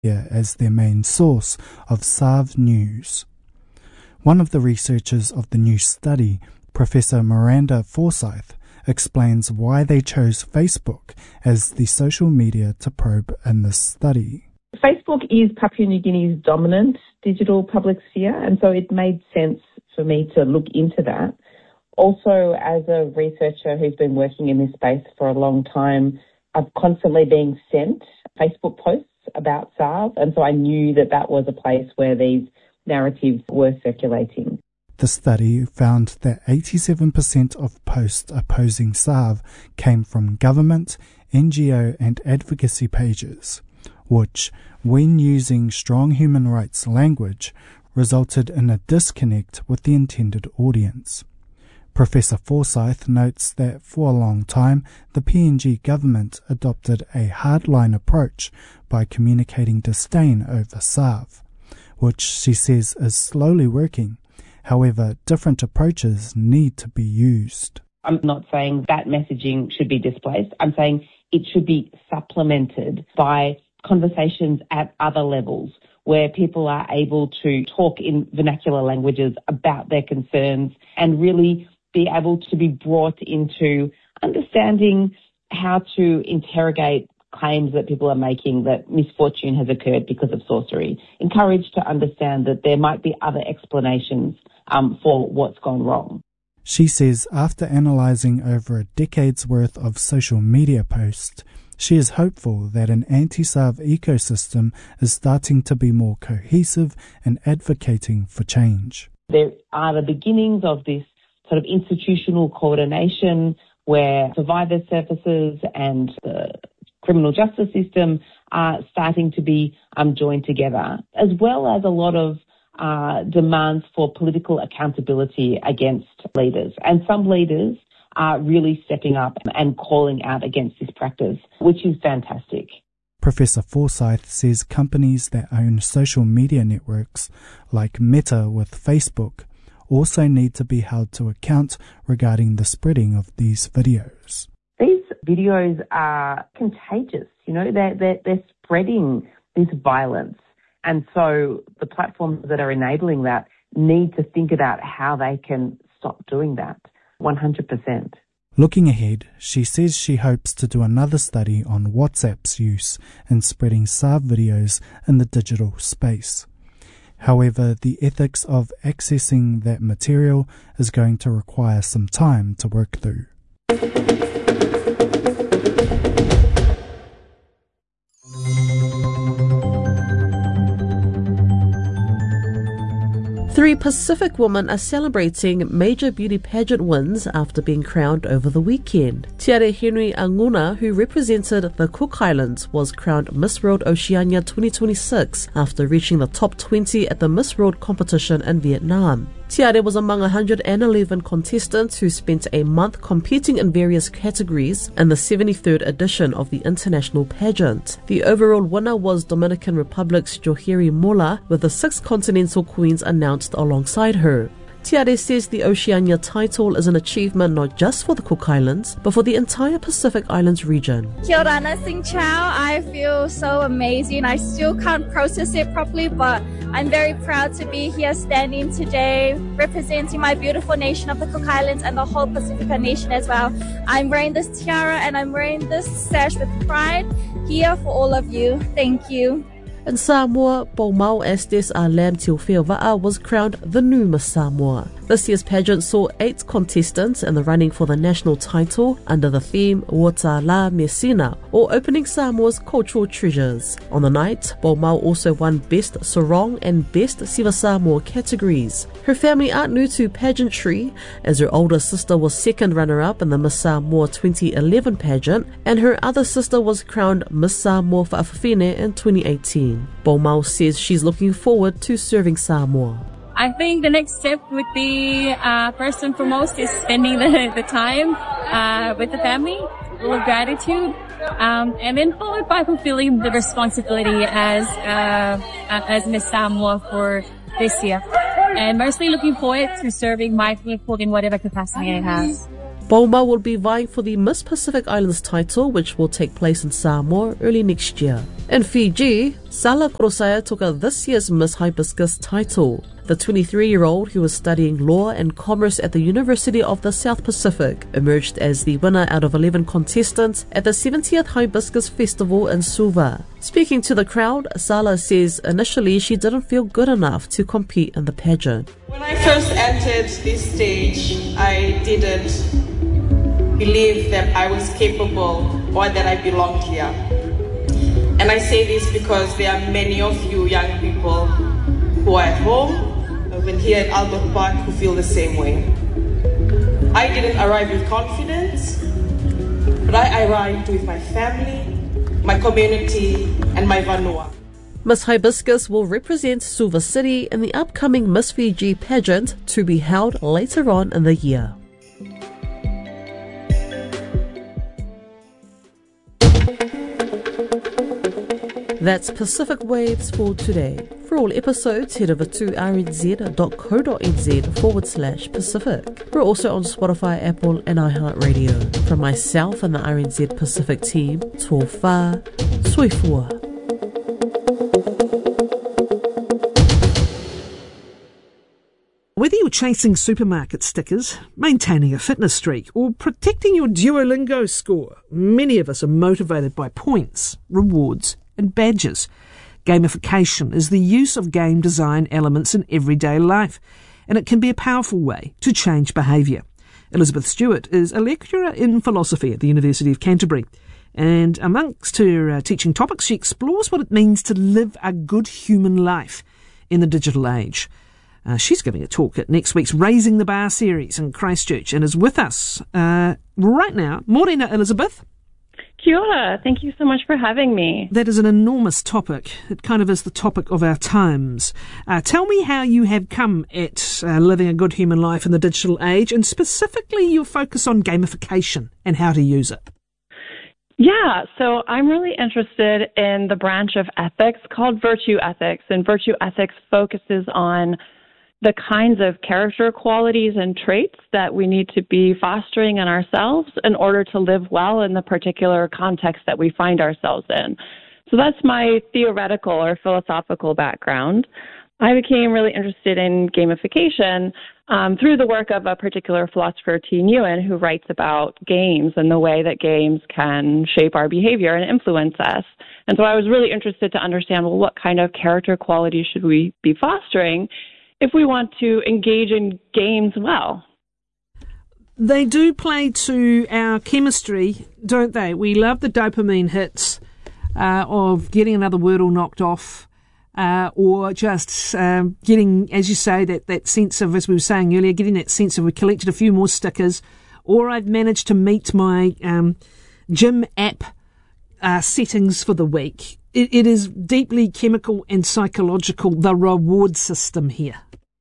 as their main source of SARV news. One of the researchers of the new study, Professor Miranda Forsyth, explains why they chose Facebook as the social media to probe in this study. Facebook is Papua New Guinea's dominant digital public sphere, and so it made sense for me to look into that. Also, as a researcher who's been working in this space for a long time, I've constantly been sent Facebook posts about SARV, and so I knew that that was a place where these narratives were circulating. The study found that 87% of posts opposing SARV came from government, NGO and advocacy pages, which, when using strong human rights language, resulted in a disconnect with the intended audience. Professor Forsyth notes that for a long time, the PNG government adopted a hardline approach by communicating disdain over SARV, which she says is slowly working. However, different approaches need to be used. I'm not saying that messaging should be displaced. I'm saying it should be supplemented by conversations at other levels where people are able to talk in vernacular languages about their concerns and really be able to be brought into understanding how to interrogate claims that people are making that misfortune has occurred because of sorcery. Encouraged to understand that there might be other explanations for what's gone wrong. She says after analysing over a decade's worth of social media posts, she is hopeful that an anti-SARV ecosystem is starting to be more cohesive and advocating for change. There are the beginnings of this sort of institutional coordination where survivor services and the criminal justice system are starting to be joined together, as well as a lot of demands for political accountability against leaders. And some leaders are really stepping up and calling out against this practice, which is fantastic. Professor Forsyth says companies that own social media networks, like Meta with Facebook, also need to be held to account regarding the spreading of these videos. These videos are contagious, they're spreading this violence. And so the platforms that are enabling that need to think about how they can stop doing that 100%. Looking ahead, she says she hopes to do another study on WhatsApp's use in spreading SARV videos in the digital space. However, the ethics of accessing that material is going to require some time to work through. Three Pacific women are celebrating major beauty pageant wins after being crowned over the weekend. Tiare Henry Anguna, who represented the Cook Islands, was crowned Miss World Oceania 2026 after reaching the top 20 at the Miss World competition in Vietnam. Tiare was among 111 contestants who spent a month competing in various categories in the 73rd edition of the international pageant. The overall winner was Dominican Republic's Joheri Mola, with the 6 continental queens announced alongside her. Tiare says the Oceania title is an achievement not just for the Cook Islands, but for the entire Pacific Islands region. Kia ora, Sing Chow. I feel so amazing. I still can't process it properly, but I'm very proud to be here standing today, representing my beautiful nation of the Cook Islands and the whole Pacifica nation as well. I'm wearing this tiara and I'm wearing this sash with pride here for all of you. Thank you. In Samoa, Paumau Estes Alam Teofeova'a was crowned the new Miss Samoa. This year's pageant saw 8 contestants in the running for the national title under the theme Wata La Mesina, or Opening Samoa's Cultural Treasures. On the night, Paumau also won Best Sarong and Best Siva Samoa categories. Her family aren't new to pageantry, as her older sister was second runner-up in the Miss Samoa 2011 pageant, and her other sister was crowned Miss Samoa Fa'afafine in 2018. Paumau says she's looking forward to serving Samoa. I think the next step would be, first and foremost, is spending the time with the family, full of gratitude, and then followed by fulfilling the responsibility as Miss Samoa for this year. And mostly looking forward to serving my people in whatever capacity I have. Boma will be vying for the Miss Pacific Islands title, which will take place in Samoa early next year. In Fiji, Sala Korosaya took this year's Miss Hibiscus title. The 23-year-old, who was studying law and commerce at the University of the South Pacific, emerged as the winner out of 11 contestants at the 70th Hibiscus Festival in Suva. Speaking to the crowd, Sala says initially she didn't feel good enough to compete in the pageant. When I first entered this stage, I didn't believe that I was capable or that I belonged here. And I say this because there are many of you young people who are at home, even here at Albert Park, who feel the same way. I didn't arrive with confidence, but I arrived with my family, my community, and my vanua. Miss Hibiscus will represent Suva City in the upcoming Miss Fiji pageant to be held later on in the year. That's Pacific Waves for today. For all episodes, head over to rnz.co.nz/Pacific. We're also on Spotify, Apple and iHeartRadio. From myself and the RNZ Pacific team, tō whā, soifua. Whether you're chasing supermarket stickers, maintaining a fitness streak, or protecting your Duolingo score, many of us are motivated by points, rewards, and badges. Gamification is the use of game design elements in everyday life, and it can be a powerful way to change behaviour. Elizabeth Stewart is a lecturer in philosophy at the University of Canterbury, and amongst her teaching topics, she explores what it means to live a good human life in the digital age. She's giving a talk at next week's Raising the Bar series in Christchurch and is with us right now. Morena, Elizabeth. Kia ora. Thank you so much for having me. That is an enormous topic. It kind of is the topic of our times. Tell me how you have come at living a good human life in the digital age, and specifically your focus on gamification and how to use it. Yeah, so I'm really interested in the branch of ethics called virtue ethics, and virtue ethics focuses on the kinds of character qualities and traits that we need to be fostering in ourselves in order to live well in the particular context that we find ourselves in. So that's my theoretical or philosophical background. I became really interested in gamification through the work of a particular philosopher, T. Nguyen, who writes about games and the way that games can shape our behavior and influence us. And so I was really interested to understand, well, what kind of character qualities should we be fostering if we want to engage in games well? They do play to our chemistry, don't they? We love the dopamine hits of getting another Wordle knocked off, or just getting, as you say, that sense of, as we were saying earlier, getting that sense of we collected a few more stickers, or I've managed to meet my gym app settings for the week. It is deeply chemical and psychological, the reward system here.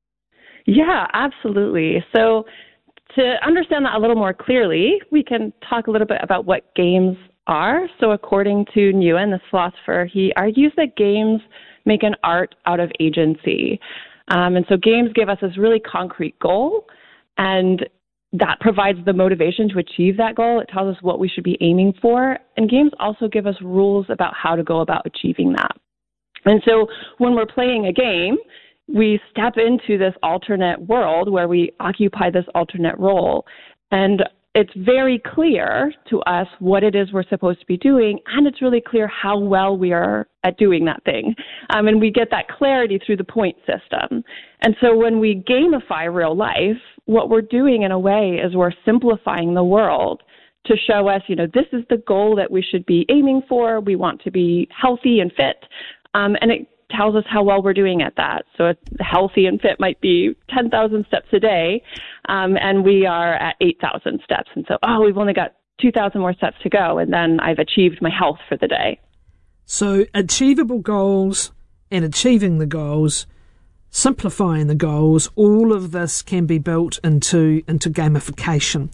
Yeah, absolutely. So to understand that a little more clearly, we can talk a little bit about what games are. So according to Nguyen, this philosopher, he argues that games make an art out of agency. And so games give us this really concrete goal, and that provides the motivation to achieve that goal. It tells us what we should be aiming for. And games also give us rules about how to go about achieving that. And so when we're playing a game, we step into this alternate world where we occupy this alternate role. And it's very clear to us what it is we're supposed to be doing, and it's really clear how well we are at doing that thing. And we get that clarity through the point system. And so when we gamify real life, what we're doing in a way is we're simplifying the world to show us, this is the goal that we should be aiming for. We want to be healthy and fit. And it tells us how well we're doing at that. So it's healthy and fit might be 10,000 steps a day, and we are at 8,000 steps. And so, we've only got 2,000 more steps to go, and then I've achieved my health for the day. So achievable goals and achieving the goals, simplifying the goals, all of this can be built into gamification.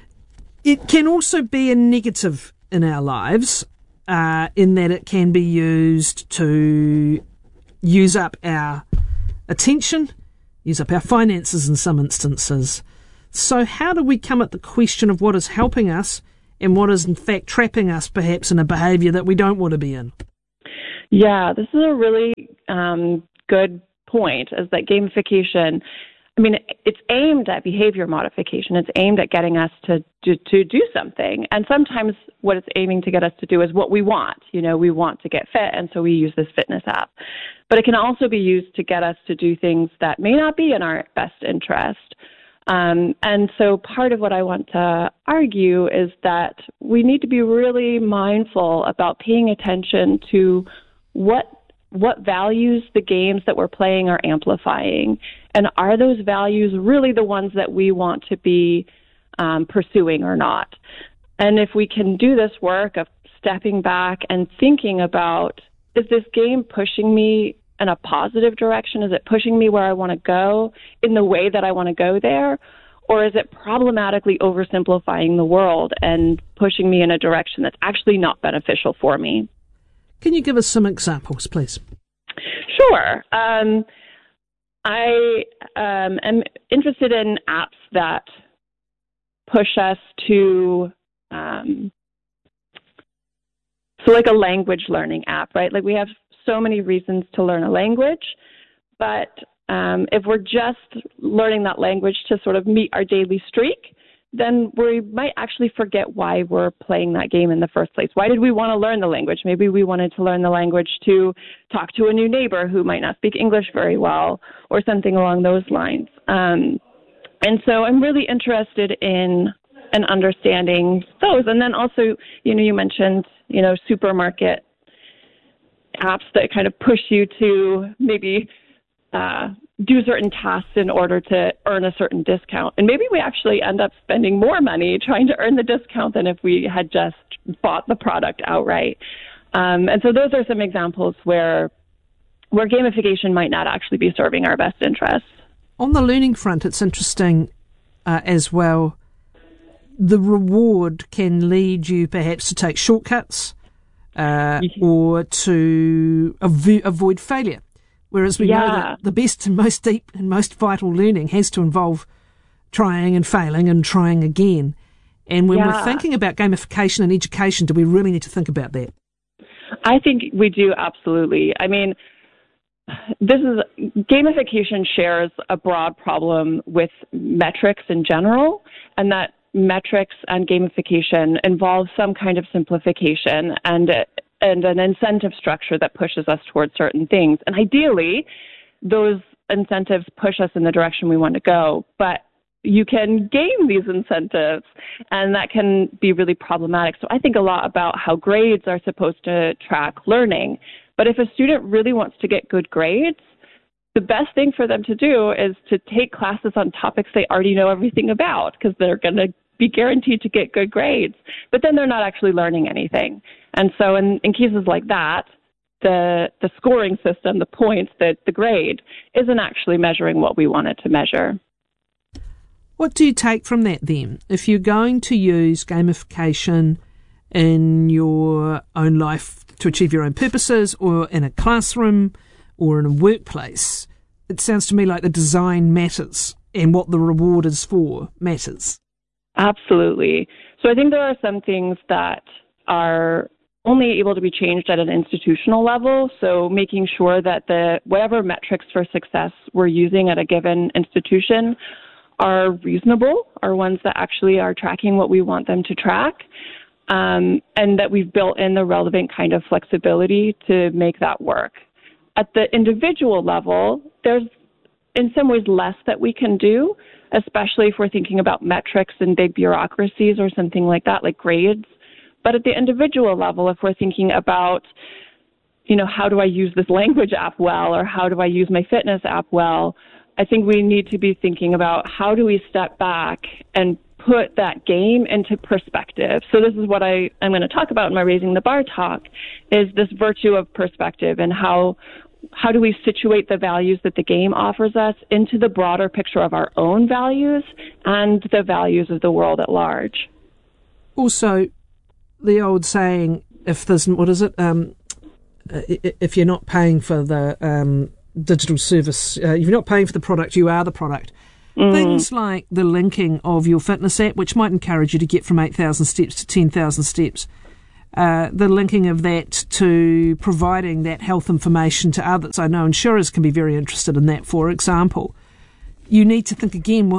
It can also be a negative in our lives, in that it can be used to use up our attention, use up our finances in some instances. So how do we come at the question of what is helping us and what is in fact trapping us perhaps in a behaviour that we don't want to be in? Yeah, this is a really good point, is that gamification, I mean, it's aimed at behavior modification. It's aimed at getting us to do something. And sometimes what it's aiming to get us to do is what we want. You know, we want to get fit, and so we use this fitness app. But it can also be used to get us to do things that may not be in our best interest. And so part of what I want to argue is that we need to be really mindful about paying attention to what values the games that we're playing are amplifying, and are those values really the ones that we want to be pursuing or not. And if we can do this work of stepping back and thinking about, is this game pushing me in a positive direction? Is it pushing me where I want to go in the way that I want to go there? Or is it problematically oversimplifying the world and pushing me in a direction that's actually not beneficial for me? Can you give us some examples, please? Sure. I am interested in apps that push us to, so like a language learning app, right? Like we have so many reasons to learn a language, but if we're just learning that language to sort of meet our daily streak, then we might actually forget why we're playing that game in the first place. Why did we want to learn the language? Maybe we wanted to learn the language to talk to a new neighbor who might not speak English very well, or something along those lines. And so I'm really interested in understanding those. And then also, you mentioned, supermarket apps that kind of push you to maybe do certain tasks in order to earn a certain discount. And maybe we actually end up spending more money trying to earn the discount than if we had just bought the product outright. And so those are some examples where gamification might not actually be serving our best interests. On the learning front, it's interesting as well. The reward can lead you perhaps to take shortcuts or to avoid failure. Whereas we know that the best and most deep and most vital learning has to involve trying and failing and trying again. And when we're thinking about gamification and education, do we really need to think about that? I think we do, absolutely. I mean, gamification shares a broad problem with metrics in general, and that metrics and gamification involve some kind of simplification and an incentive structure that pushes us towards certain things. And ideally, those incentives push us in the direction we want to go. But you can game these incentives, and that can be really problematic. So I think a lot about how grades are supposed to track learning. But if a student really wants to get good grades, the best thing for them to do is to take classes on topics they already know everything about, because they're going to be guaranteed to get good grades, but then they're not actually learning anything. And so in cases like that, the scoring system, the points, the grade, isn't actually measuring what we want it to measure. What do you take from that then? If you're going to use gamification in your own life to achieve your own purposes, or in a classroom or in a workplace, it sounds to me like the design matters and what the reward is for matters. Absolutely. So I think there are some things that are only able to be changed at an institutional level. So making sure that whatever metrics for success we're using at a given institution are reasonable, are ones that actually are tracking what we want them to track, and that we've built in the relevant kind of flexibility to make that work. At the individual level, there's in some ways less that we can do, especially if we're thinking about metrics and big bureaucracies or something like that, like grades. But at the individual level, if we're thinking about, how do I use this language app well, or how do I use my fitness app well, I think we need to be thinking about how do we step back and put that game into perspective. So this is what I'm going to talk about in my Raising the Bar talk, is this virtue of perspective, and how do we situate the values that the game offers us into the broader picture of our own values and the values of the world at large. Also, the old saying, if you're not paying for the digital service, if you're not paying for the product, you are the product. Things like the linking of your fitness app, which might encourage you to get from 8,000 steps to 10,000 steps. The linking of that to providing that health information to others. I know insurers can be very interested in that, for example. You need to think again,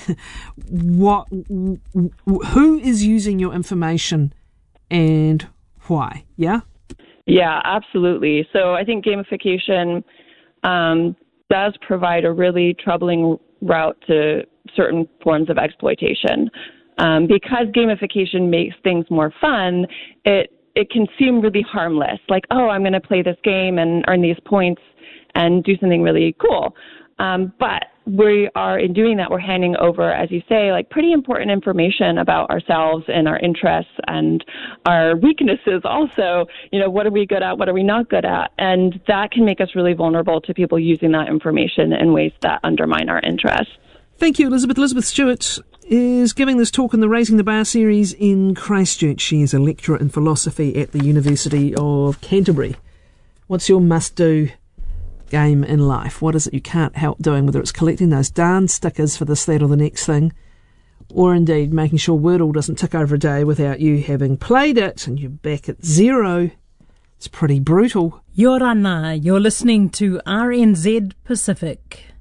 who is using your information and why, yeah? Yeah, absolutely. So I think gamification does provide a really troubling route to certain forms of exploitation. Because gamification makes things more fun, it can seem really harmless. Like, oh, I'm going to play this game and earn these points and do something really cool. But we are, in doing that, we're handing over, as you say, like pretty important information about ourselves and our interests and our weaknesses also. You know, what are we good at? What are we not good at? And that can make us really vulnerable to people using that information in ways that undermine our interests. Thank you, Elizabeth. Elizabeth Stewart is giving this talk in the Raising the Bar series in Christchurch. She is a lecturer in philosophy at the University of Canterbury. What's your must-do game in life? What is it you can't help doing, whether it's collecting those darn stickers for this, that or the next thing, or indeed making sure Wordle doesn't tick over a day without you having played it and you're back at zero? It's pretty brutal. Yorana, you're listening to RNZ Pacific.